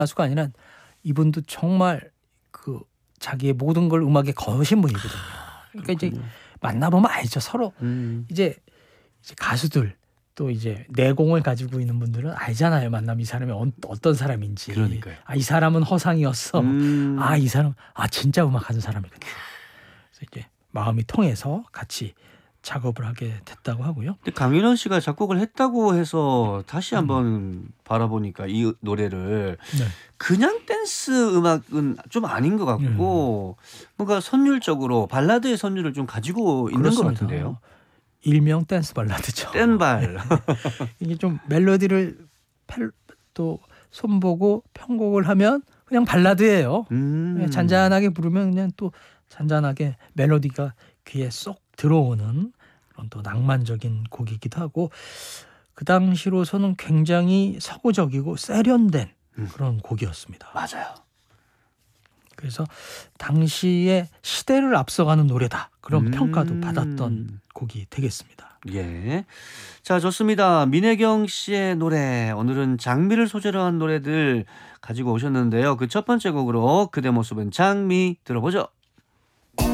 가수가 아니라 이분도 정말 그 자기의 모든 걸 음악에 거신 분이거든요. 그러니까 이제 만나보면 알죠. 서로 이제 가수들 또 이제 내공을 가지고 있는 분들은 알잖아요. 만나면 이 사람이 어떤 사람인지. 그러니까요. 아, 이 사람은 허상이었어. 아, 이 사람 진짜 음악하는 사람이거든요. 그래서 이제 마음이 통해서 같이 작업을 하게 됐다고 하고요. 근데 강윤원 씨가 작곡을 했다고 해서 다시 한번 바라보니까 이 노래를 네. 그냥 댄스 음악은 좀 아닌 것 같고 뭔가 선율적으로 발라드의 선율을 좀 가지고 있는 것 그렇습니다. 같은데요. 일명 댄스 발라드죠. 댄발. 이게 좀 멜로디를 또 손보고 편곡을 하면 그냥 발라드예요. 그냥 잔잔하게 부르면 그냥 또 잔잔하게 멜로디가 귀에 쏙 들어오는 그런 또 낭만적인 곡이기도 하고 그 당시로서는 굉장히 서구적이고 세련된 그런 곡이었습니다. 맞아요. 그래서 당시에 시대를 앞서가는 노래다. 그런 평가도 받았던 곡이 되겠습니다. 예. 자, 좋습니다. 민혜경 씨의 노래, 오늘은 장미를 소재로 한 노래들 가지고 오셨는데요. 그 첫 번째 곡으로 그대 모습은 장미 들어보죠.